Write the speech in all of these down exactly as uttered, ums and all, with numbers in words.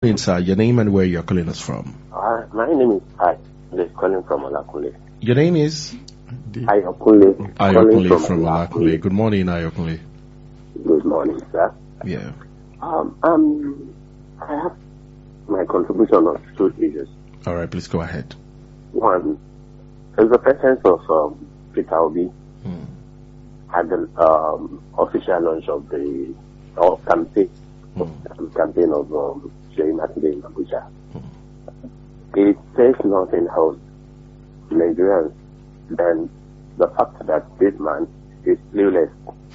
morning, sir. Your name and where you're calling us from. Uh, my name is I. I'm calling from Olakunle. Your name is? Ayokunle. Ayokunle from Olakunle. Good morning, Ayokunle. Good morning, sir. Yeah. Um, um, I have my contribution on two issues. All right, please go ahead. One is the presence of um, Peter Obi Mm. at the um, official launch of the uh, campaign, Mm. campaign of um, Seyi Makinde in Abuja. Mm. It says nothing else to Nigerians than the fact that this man is clueless.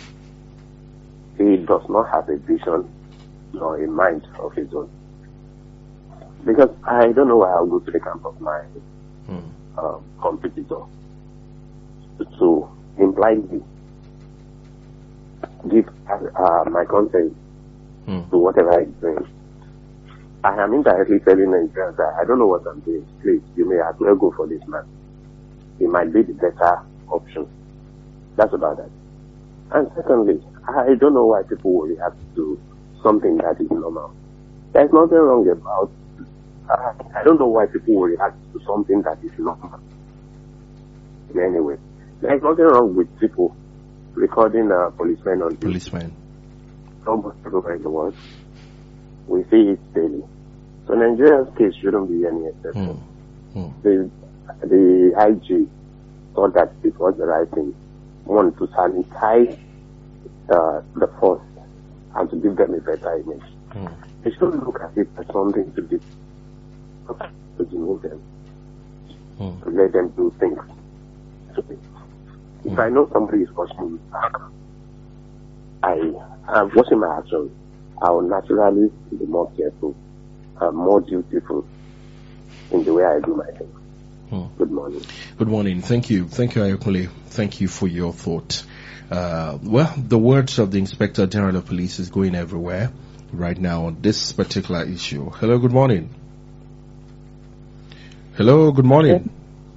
He does not have a vision nor a mind of his own. Because I don't know why I'll go to the camp of my Mm. um, competitor to impliedly give uh, my consent Mm. to whatever he's doing. I am indirectly telling Nigerians that I don't know what I'm doing. Please, you may as well go for this man. He might be the better option. That's about that. And secondly, I don't know why people will react to something that is normal. There's nothing wrong about, uh, I don't know why people will react to something that is normal. In any way. There's nothing wrong with people recording uh, policemen on duty. Policeman. Almost everywhere in the world. We see it daily. So Nigeria's case shouldn't be any exception. Mm. Mm. The, the I G thought that it was the right thing. One, to sanitize uh, the force and to give them a better image. Mm. They shouldn't look at it as something to be to demean them, Mm. to let them do things. So if Mm. I know somebody is watching me back, I am watching my actions. I will naturally be more careful and more dutiful in the way I do my things. Mm. Good morning. Good morning. Thank you. Thank you, Ayokunle. Thank you for your thought. Uh, well, the words of the Inspector General of Police is going everywhere right now on this particular issue. Hello, good morning. Hello, good morning.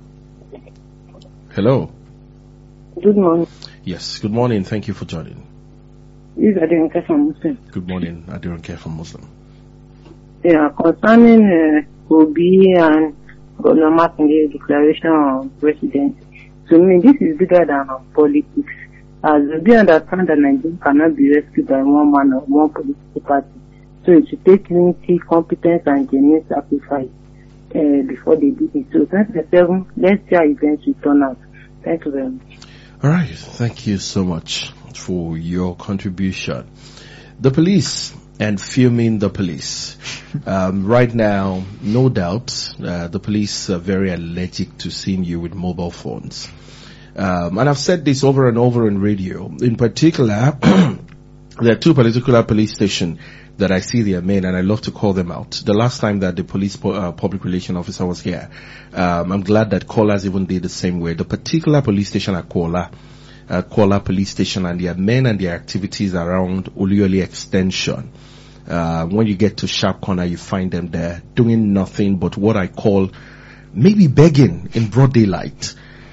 Hello. Good morning. Yes, good morning. Thank you for joining. This is Adenike from Muslim. Good morning, Adenike from Muslim. Yeah, concerning uh, Obi and Governor Makinde's declaration of president, to me this is bigger than uh, politics. As Obi understand that Nigeria cannot be rescued by one man or one political party, so it should take unity, competence, and genuine sacrifice uh, before they do it. So twenty twenty-seven, let's see how events will turn out. Thank you very much. All right, thank you so much for your contribution. The police and filming the police. Um, right now, no doubt, uh, the police are very allergic to seeing you with mobile phones. Um, and I've said this over and over on radio. In particular, there are two particular police stations that I see their men, and I love to call them out. The last time that the police po- uh, public relation officer was here, um, I'm glad that callers even did the same way. The particular police station at Kola, uh, Kola Police Station, and their men and their activities around Ulioli Extension. Uh, when you get to Sharp Corner, you find them there doing nothing but what I call maybe begging in broad daylight.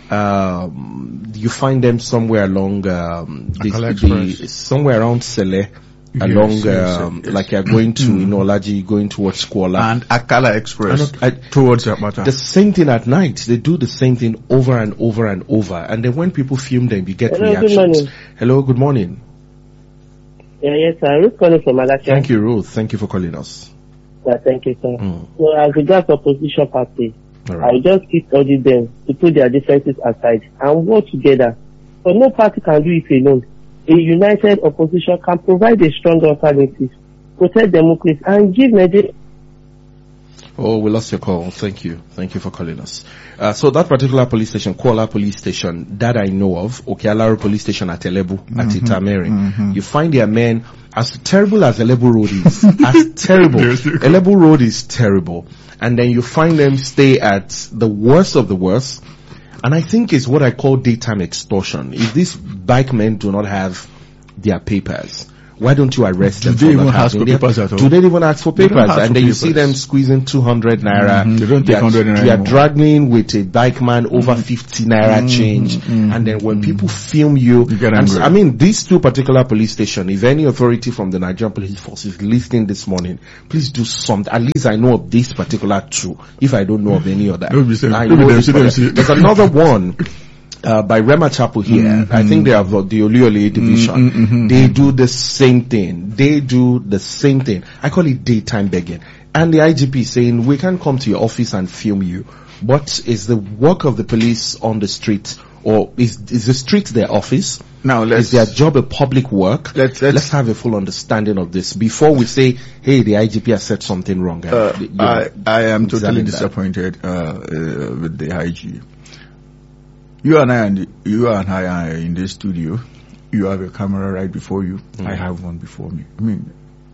Um, you find them somewhere along, um, the, the, somewhere around Sele. Yes, along, yes, um, yes. like you're going to, you know, Laji, going towards Kuala. And Akala Express I, towards Yamata. The same thing at night. They do the same thing over and over and over. And then when people film them, you get Hello, reactions. good morning. Hello, good morning. Yeah, yes, sir. Ruth calling from Malachi. Thank you, Ruth. Thank you for calling us. Yeah, thank you, sir. Mm. So, as regards opposition party, All right. I just keep urging them to put their differences aside and work together. But no party can do it alone. A united opposition can provide a strong alternative, protect democracy, and give Nigeria. Oh, we lost your call. Thank you. Thank you for calling us. Uh, so that particular police station, Kuala Police Station, that I know of, Okealaro Police Station at Elebu, mm-hmm. at Itamere, mm-hmm. you find their men, as terrible as Elebu Road is, as terrible. Elebu Road is terrible. And then you find them stay at the worst of the worst. And I think it's what I call daytime extortion. If these bike men do not have their papers, Why don't you arrest Do them? they for even not ask for having- papers at all? Do they even ask for They don't papers? ask And for then you papers. see them squeezing two hundred naira. Mhm, they don't take are- one hundred naira They are anymore. dragging with a bike man over fifty naira change. And then when people film you, You get and so- angry. I mean, these two particular police stations, if any authority from the Nigerian Police Force is listening this morning, please do something. At least I know of this particular two, if I don't know of any other. Don't be saying- I don't be know them, this say them, particular- say- There's another one. Uh, by Rema Chapel here, I think they have the, the Oliole division. mm, mm, They do the same thing. They do the same thing. I call it daytime begging. And the I G P is saying, we can come to your office and film you. But is the work of the police on the street, or is, is the street their office? Now let's Is their job a public work? Let's- let's- have a full understanding of this before we say, hey, the I G P has said something wrong. Uh, You know, I, I am totally examine that. disappointed uh, uh, with the I G. You and I, and you and I are in this studio. You have a camera right before you. Mm. I have one before me. I mean,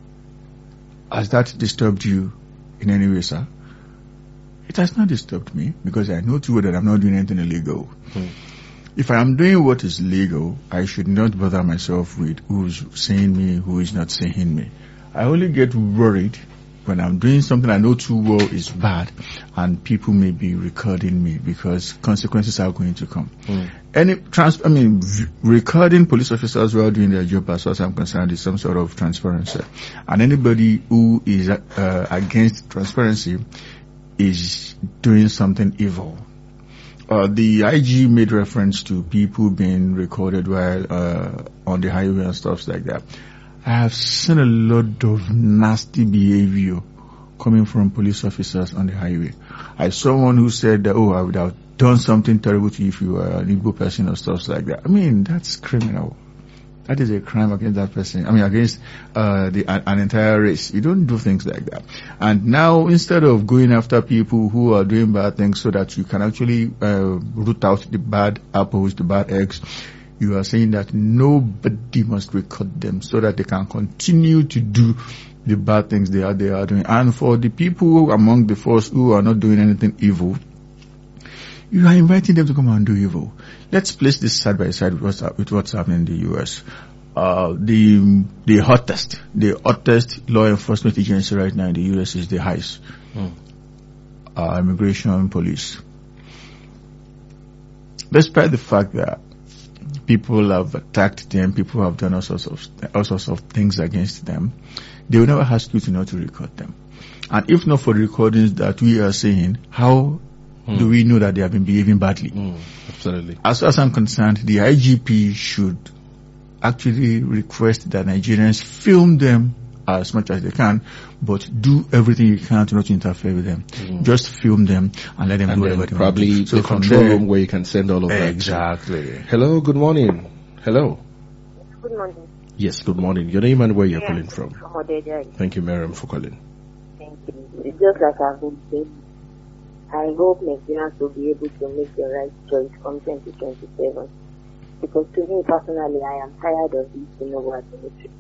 has that disturbed you in any way, sir? It has not disturbed me because I know too well that I'm not doing anything illegal. Mm. If I am doing what is legal, I should not bother myself with who's seeing me, who is not seeing me. I only get worried when I'm doing something I know too well is bad and people may be recording me because consequences are going to come. Mm. Any trans, I mean, v- recording police officers while doing their job as far as I'm concerned is some sort of transparency. And anybody who is uh, against transparency is doing something evil. Uh, the I G made reference to people being recorded while uh, on the highway and stuff like that. I have seen a lot of nasty behavior coming from police officers on the highway. I saw one who said that, oh, I would have done something terrible to you if you were an Igbo person or stuff like that. I mean, that's criminal. That is a crime against that person. I mean, against uh, the an, an entire race. You don't do things like that. And now, instead of going after people who are doing bad things so that you can actually uh, root out the bad apples, the bad eggs, you are saying that nobody must record them so that they can continue to do the bad things they are they are doing. And for the people among the force who are not doing anything evil, you are inviting them to come and do evil. Let's place this side by side with what's, with what's happening in the U S. Uh, the the hottest, the hottest law enforcement agency right now in the U S is the ICE, Mm. uh, Immigration Police. Despite the fact that people have attacked them, people have done all sorts of all sorts of things against them, they will never ask you to not to record them. And if not for the recordings that we are seeing, how Mm. do we know that they have been behaving badly? Mm. Absolutely. As far as I'm concerned, the I G P should actually request that Nigerians film them as much as they can, but do everything you can to not interfere with them. Mm. Just film them and let them And do then whatever they probably want to do. the from control there- room where you can send all of that. to. Exactly. Hello, good morning. Hello. Good morning. Yes, good morning. Your name and where you're Yeah. calling from. From Odeja. Thank you, Miriam, for calling. Thank you. It's just like I've been saying, I hope Nigerians will be able to make the right choice come twenty twenty-seven. Because to me personally, I am tired of this Tinubu administration.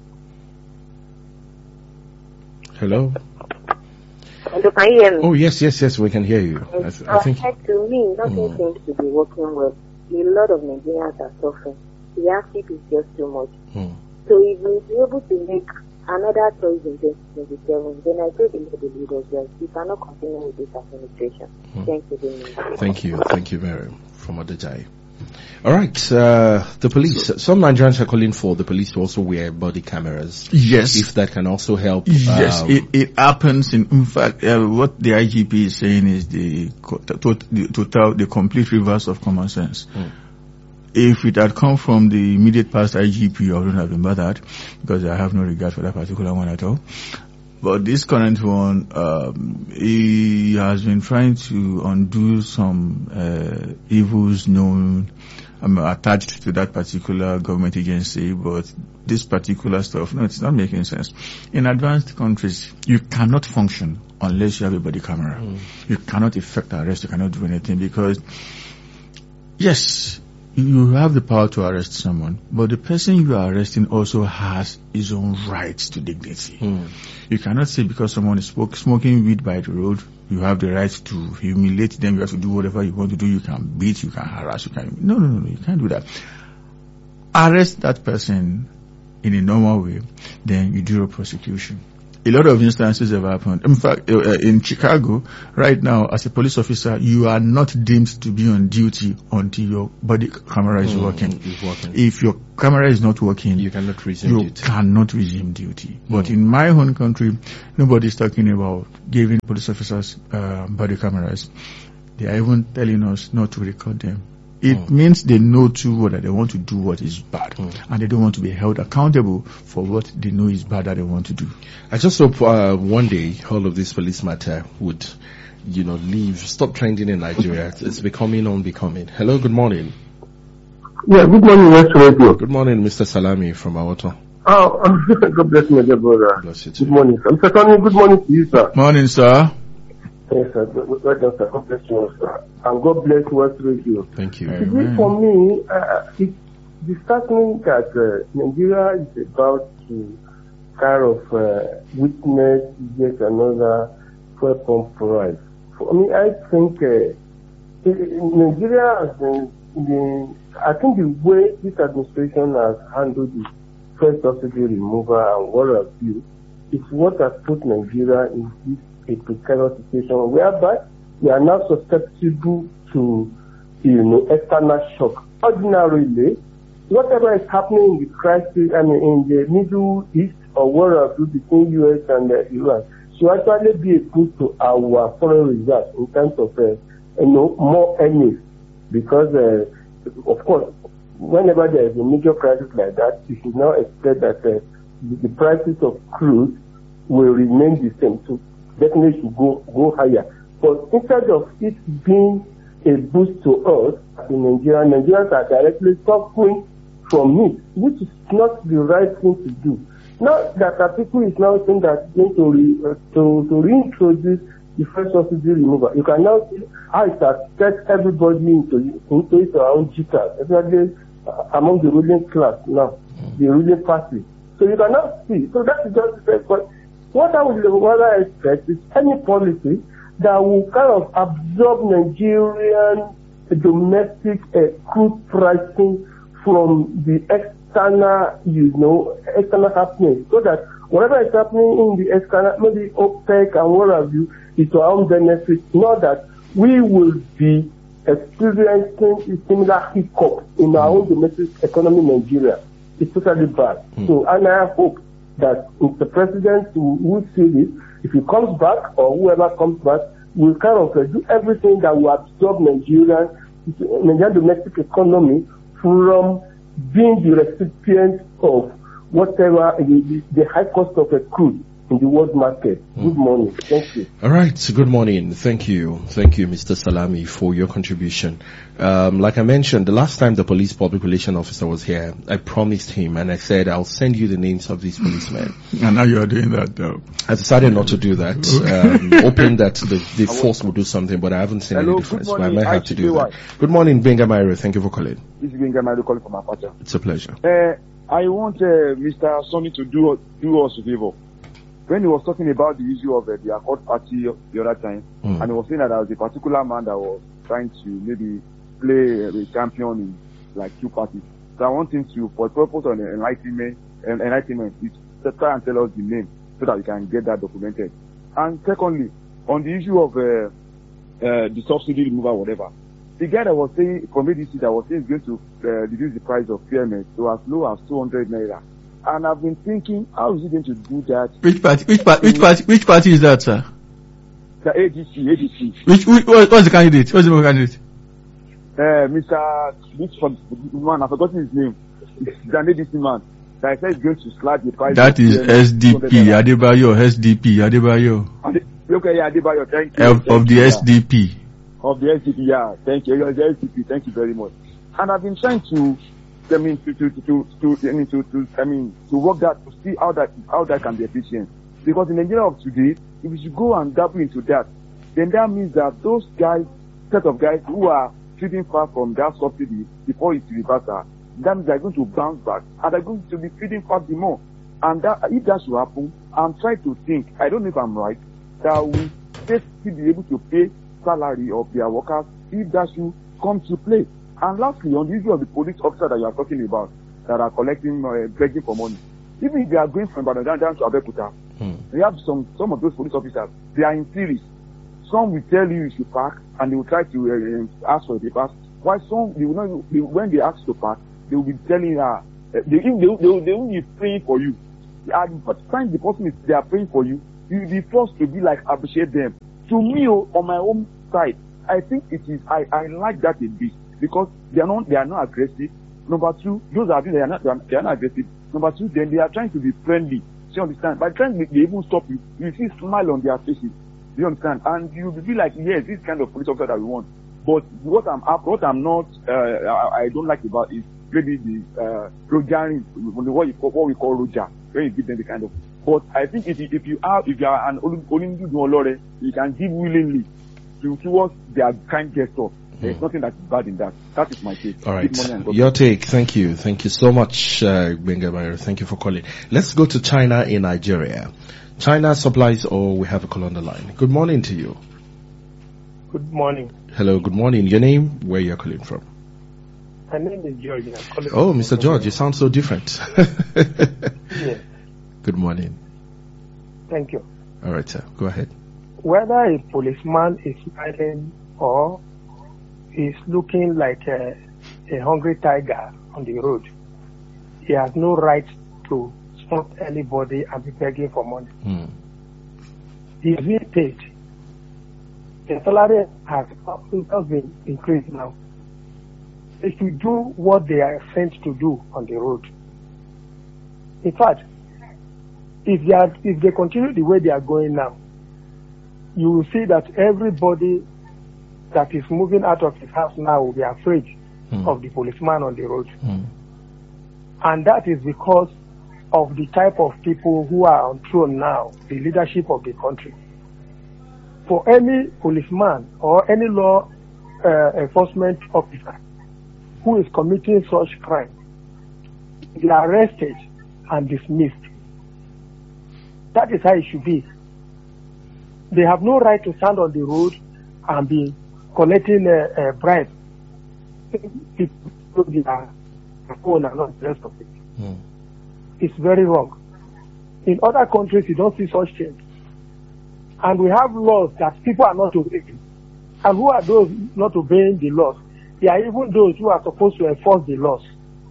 Hello. Hello, can you hear me? Oh, yes, yes, yes, we can hear you. I, It's th- I think. said to me, nothing Mm. seems to be working well. A lot of Nigerians are suffering. The hardship is just too much. Mm. So if we'll be able to make another choice in twenty twenty-seven, then I pray the Lord will lead us well. We cannot continue with this administration. Mm. Thank you very much. Thank you. Thank you, Miriam, from Odejai. All right, uh, the police. Some Nigerians are calling for the police to also wear body cameras. Yes. If that can also help. Yes, um, it, it happens. In, in fact, uh, what the I G P is saying is the, co- to, the total, the complete reverse of common sense. Mm. If it had come from the immediate past I G P, I wouldn't have been bothered because I have no regard for that particular one at all. But this current one, um, he has been trying to undo some uh, evils known um, attached to that particular government agency, but this particular stuff, no, it's not making sense. In advanced countries, you cannot function unless you have a body camera. Mm. You cannot effect arrest, you cannot do anything because, yes, you have the power to arrest someone, but the person you are arresting also has his own rights to dignity. Mm. You cannot say because someone is smoke, smoking weed by the road, you have the right to humiliate them, you have to do whatever you want to do, you can beat, you can harass, you can... No, no, no, no, you can't do that. Arrest that person in a normal way, then you do a prosecution. A lot of instances have happened. In fact, uh, in Chicago, right now, as a police officer, you are not deemed to be on duty until your body camera is mm, working. working. If your camera is not working, you cannot resume you duty. cannot resume duty. Mm. But in my own country, nobody's talking about giving police officers uh, body cameras. They are even telling us not to record them. It mm. means they know too well that they want to do what is bad, mm. and they don't want to be held accountable for what they know is bad that they want to do. I just hope uh, one day all of this police matter would, you know, leave, stop trending in Nigeria. It's becoming unbecoming. Hello, good morning. Yeah, good morning, West Radio. Good morning, Mister Salami from Awoto. Oh, God bless my dear brother. Bless you too. Good morning, sir. Mister Tony, good morning to you, sir. Morning, sir. Yes, sir. Well done, sir. God bless you, sir. And God bless West Radio. Thank you. Today, for me, uh, it's disheartening that uh, Nigeria is about to kind of uh, witness yet another fuel pump price. For me, I think uh, Nigeria has been, the, I think the way this administration has handled the fuel subsidy removal and what have you is what has put Nigeria in this a precarious situation whereby we are now susceptible to, you know, external shock. Ordinarily, whatever is happening in the crisis, I mean, in the Middle East or whatever between U S and uh, Iran, should actually be a boost to our foreign reserves in terms of, uh, you know, more earnings. Because, uh, of course, whenever there is a major crisis like that, you should now expect that uh, the, the prices of crude will remain the same. So definitely should go go higher. But instead of it being a boost to us in Nigeria, Nigerians are directly suffering from it, which is not the right thing to do. Now that article is now saying that going to re, uh, to to reintroduce the first subsidy removal, you can now see how it has set everybody into into its own jitters, especially uh, among the ruling class now, the ruling party. So you can now see. So that is just the first. What I would rather expect is any policy that will kind of absorb Nigerian domestic uh, crude pricing from the external, you know, external happening, so that whatever is happening in the external, maybe OPEC and what have you, is to our own benefit, not that we will be experiencing a similar hiccup in our own domestic economy in Nigeria. It's totally bad. Mm. So, and I hope that if the president will see this, if he comes back or whoever comes back, will kind of uh, do everything that will absorb Nigerian, Nigerian domestic economy from being the recipient of whatever the, the high cost of a crude in the world market. Mm. Good morning. Thank you. All right. Good morning. Thank you. Thank you, Mister Salami, for your contribution. Um, like I mentioned, the last time the police public relation officer was here, I promised him and I said, I'll send you the names of these policemen. And now you are doing that, though. I decided not to do that, um, hoping that the, the force will do something, but I haven't seen Hello, any difference. morning, but I might have to do that. Good morning, Benga Mairo. Thank you for calling. This is Benga Mairo calling from Apache. It's a pleasure. Uh, I want uh, Mister Sonny to do do us a favor. When he was talking about the issue of uh, the Accord Party the other time, mm. and he was saying that there was a particular man that was trying to maybe play a champion in like two parties. So I want him to, for the purpose of enlightenment, enlightenment, is to try and tell us the name so that we can get that documented. And secondly, on the issue of uh, uh, the subsidy removal, whatever, the guy that was saying from A D C that was saying is going to uh, reduce the price of P M S to as low as two hundred naira. And I've been thinking, how is he going to do that? Which party? Which party? Which party? Which party is that, sir? The A D C. A D C. Which? which what's the candidate? What's the candidate? Uh, Mister Which man? I've forgotten his name. He's an A D C man. That I said he's going to slash the price. That is S D P. Adebayo. S D P. Adebayo. Okay, yeah, Adebayo. Thank you. Of, thank of the you, S D P. Yeah. Of the S D P. Yeah. Thank you. You're the S D P. Thank you very much. And I've been trying to. I mean, to, to, to, to, to, I mean, to, to, I mean, to work that, to see how that, how that can be efficient. Because in Nigeria of today, if we should go and dabble into that, then that means that those guys, set of guys who are feeding far from that subsidy before it's reversed, that means they're going to bounce back and they're going to be feeding far the more. And that, if that should happen, I'm trying to think, I don't know if I'm right, that we still be able to pay salary of their workers if that should come to play. And lastly, on the issue of the police officer that you are talking about, that are collecting, uh, begging for money, Even if they are going from Ibadan down, down to Abeokuta, Mm. we have some, some of those police officers, they are in series. Some will tell you you should park, and they will try to uh, ask for the pass. While some, they will not, they, when they ask to park, they will be telling her, uh, they, they, they, will, they will be praying for you. And by the time the person is, they are praying for you, you will be forced to be like, appreciate them. To me, oh, on my own side, I think it is, I, I like that a bit, because they are not, they are not aggressive. Number two, those are, they are not, they are, they are not aggressive. Number two, then they are trying to be friendly. Do you understand? By the time they, they even stop you, you see smile on their faces. Do you understand? And you will be like, yes, this kind of police officer that we want. But what I'm, what I'm not, uh, I, I don't like about is maybe the, uh, Rogering, what you call, what we call Roger, when you give them the kind of. But I think if you, if you are, if you are an Olindu Olore, you can give willingly to, towards their kind gesture. There's mm. nothing that's bad in that. That is my take. All right. Your take. Thank you. Thank you so much, uh, Benga. Thank you for calling. Let's go to China in Nigeria. China supplies, or we have a call on the line. Good morning to you. Good morning. Hello, good morning. Your name, where you're calling from? My name is George. I'm calling oh, Mister George, you sound so different. Yes. Good morning. Thank you. All right, sir. Go ahead. Whether a policeman is smiling or is looking like a, a hungry tiger on the road, he has no right to stop anybody and be begging for money. Mm. He is being paid. The salary has has been increased now. They should do what they are sent to do on the road. In fact, if they are, if they continue the way they are going now, you will see that everybody that is moving out of his house now will be afraid mm. of the policeman on the road. Mm. And that is because of the type of people who are on throne now, the leadership of the country. For any policeman or any law uh, enforcement officer who is committing such crime, they are arrested and dismissed. That is how it should be. They have no right to stand on the road and be collecting a, a bribe. People their phone and not the rest of it. Mm. It's very wrong. In other countries, you don't see such things. And we have laws that people are not obeying. And who are those not obeying the laws? They are even those who are supposed to enforce the laws.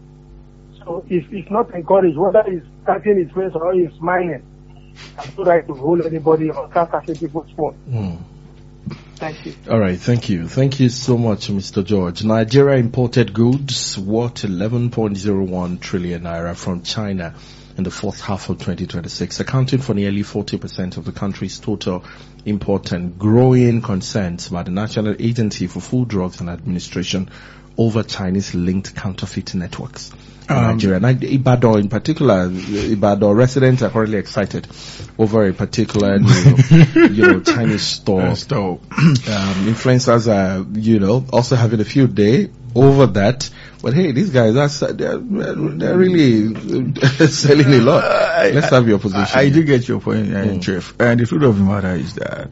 So it's, it's not encouraged, whether he's touching his face or he's smiling. There's no right to hold anybody or start touching people's phone. Mm. Thank you. All right, thank you. Thank you so much, Mister George. Nigeria imported goods worth eleven point zero one trillion naira from China in the fourth half of twenty twenty-six, accounting for nearly forty percent of the country's total import, and growing concerns by the National Agency for Food, Drugs and Administration over Chinese-linked counterfeit networks in um, Nigeria. And Ibadan in particular, Ibadan residents are currently excited over a particular new, you know, Chinese store. Uh, store. um, influencers are, you know, also having a field day over that. But hey, these guys are they're, they're really selling a lot. Uh, Let's have your position. I, I do get your point, uh, mm. Jeff. And the truth of the matter is that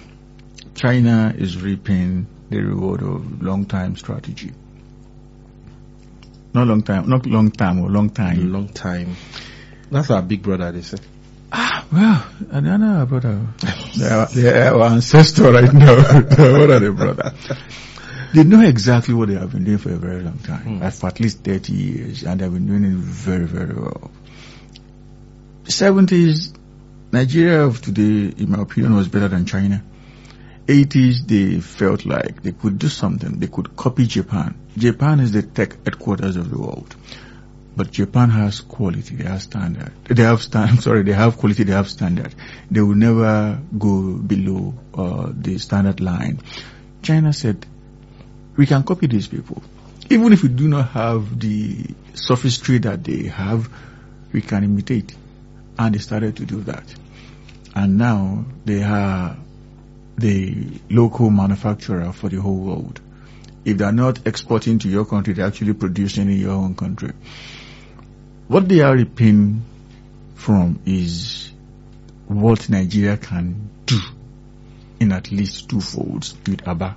China is reaping the reward of long-time strategy. Not long time, not long time or long time. Long time. That's our big brother, they say. Ah, well, I don't know, brother. They are, they are our ancestor right now. What are they, brother? They know exactly what they have been doing for a very long time, mm. for at least thirty years, and they've been doing it very, very well. seventies, Nigeria of today, in my opinion, was better than China. eighties, they felt like they could do something. They could copy Japan. Japan is the tech headquarters of the world. But Japan has quality, they have standard. They have stand, I'm sorry, they have quality, they have standard. They will never go below uh, the standard line. China said, we can copy these people. Even if we do not have the sophistry that they have, we can imitate. And they started to do that. And now they are the local manufacturer for the whole world. If they are not exporting to your country, they're actually producing in your own country. What they are reaping from is what Nigeria can do in at least two folds with Aba.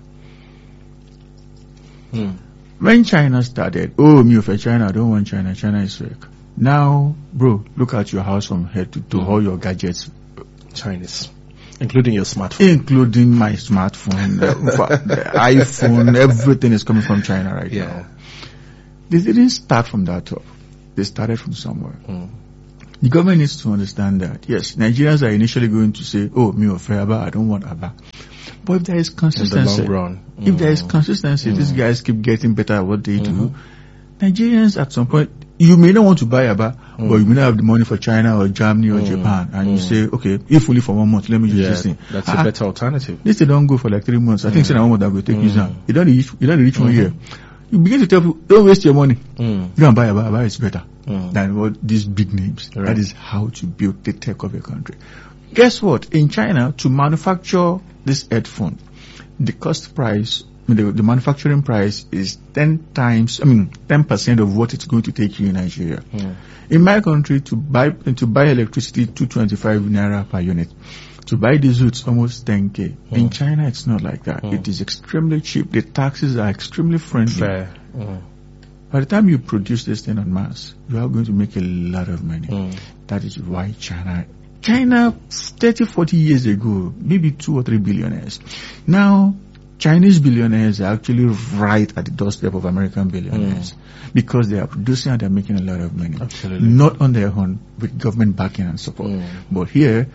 Hmm. When China started, oh, me for China, I don't want China, China is fake. Now, bro, look at your house from head to toe, mm. all your gadgets. Chinese. Including your smartphone. Including my smartphone, the, the iPhone, everything is coming from China right yeah. now. They didn't start from that top. They started from somewhere. Mm. The government needs to understand that, yes, Nigerians are initially going to say, oh, me or Aba, I don't want Aba. But if there is consistency, in the long run. Mm. if there is consistency, mm. these guys keep getting better at what they mm-hmm. do. Nigerians at some point, you may not want to buy Aba, mm. but you may not have the money for China or Germany or mm. Japan, and mm. you say, okay, if only for one month, let me use yeah, this thing. That's ah, a better alternative. This thing don't go for like three months. I mm. think say one month I will take mm. you down. You don't reach, you don't reach mm-hmm. one year. You begin to tell people, don't waste your money. Mm. Go and buy Aba. Aba is better mm. than what these big names. Right. That is how to build the tech of a country. Guess what? In China, to manufacture this headphone, the cost price, the, the manufacturing price is ten times, I mean, ten percent of what it's going to take you in Nigeria. Mm. In my country, to buy, to buy electricity, two twenty-five naira per unit. To buy diesel, it's almost ten K. Mm. In China, it's not like that. Mm. It is extremely cheap. The taxes are extremely friendly. Fair. Mm. By the time you produce this thing en masse, you are going to make a lot of money. Mm. That is why China, China thirty, forty years ago, maybe two or three billionaires. Now, Chinese billionaires are actually right at the doorstep of American billionaires mm. because they are producing and they are making a lot of money. Absolutely. Not on their own, with government backing and support. Mm. But here,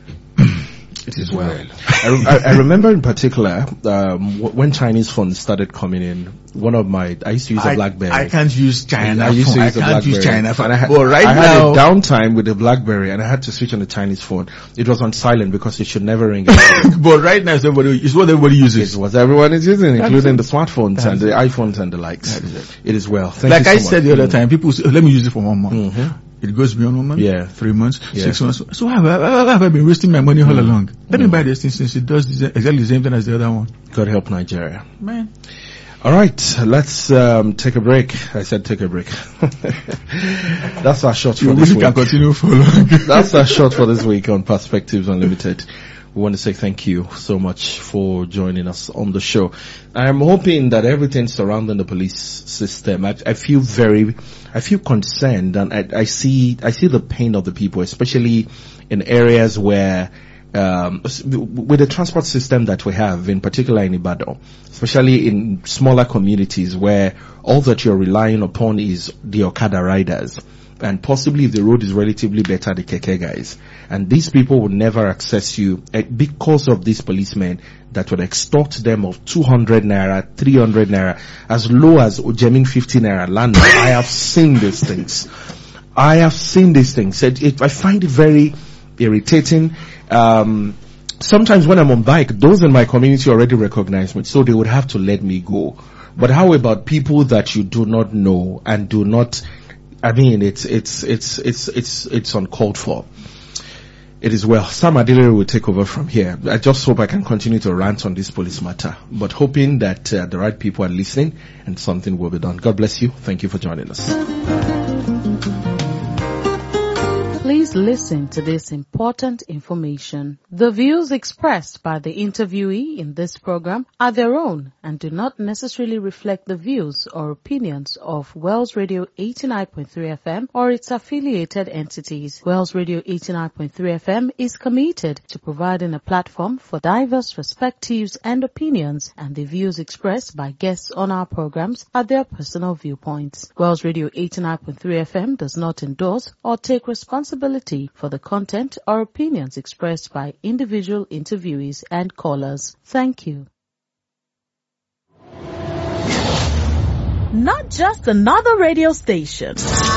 it is well. I, I, I remember in particular um, w- when Chinese phones started coming in. One of my I used to use a I, BlackBerry. I can't use China. I used to use I a can't BlackBerry. use China phone. And I had, but right I now, had a downtime with the BlackBerry, and I had to switch on the Chinese phone. It was on silent because it should never ring. But right now, it's, everybody, it's what everybody uses. It's what everyone is using, including the smartphones That's and the iPhones and the likes. That is it. It is well. Thank like you so I much. said the other time, people say, oh, let me use it for one month. Mm-hmm. It goes beyond one month, yeah. three months, yeah. six months. So how have, how have I been wasting my money all mm. along? Let mm. me buy this thing since it does exactly the same thing as the other one. God help Nigeria. Man. All right, let's um, take a break. I said take a break. That's our shot for you this really week. Can continue for long. That's our shot for this week on Perspectives Unlimited. We want to say thank you so much for joining us on the show. I'm hoping that everything surrounding the police system, I, I feel very, I feel concerned, and I, I see, I see the pain of the people, especially in areas where, um, with the transport system that we have, in particular in Ibadan, especially in smaller communities where all that you're relying upon is the Okada riders. And possibly if the road is relatively better, the keke guys. And these people will never access you uh, because of these policemen that would extort them of two hundred naira, three hundred naira, as low as Ojeming fifty naira land. I have seen these things. I have seen these things. It, it, I find it very irritating. Um, sometimes when I'm on bike, those in my community already recognize me, so they would have to let me go. But how about people that you do not know and do not, I mean, it's, it's, it's, it's, it's, it's uncalled for. It is well. Sam Adilere will take over from here. I just hope I can continue to rant on this police matter, but hoping that uh, the right people are listening and something will be done. God bless you. Thank you for joining us. Please listen to this important information. The views expressed by the interviewee in this program are their own and do not necessarily reflect the views or opinions of Wells Radio eighty-nine point three F M or its affiliated entities. Wells Radio eighty-nine point three F M is committed to providing a platform for diverse perspectives and opinions, and the views expressed by guests on our programs are their personal viewpoints. Wells Radio eighty-nine point three F M does not endorse or take responsibility for the content or opinions expressed by individual interviewees and callers. Thank you. Not just another radio station.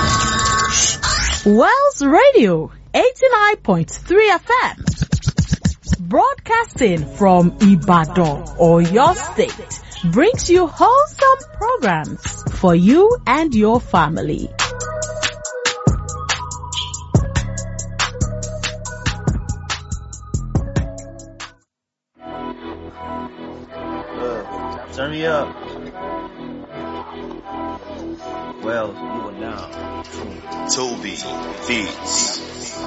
Wells Radio eighty-nine point three F M. Broadcasting from Ibadan or your state brings you wholesome programs for you and your family. Turn me up. Well, you are now Toby Beats.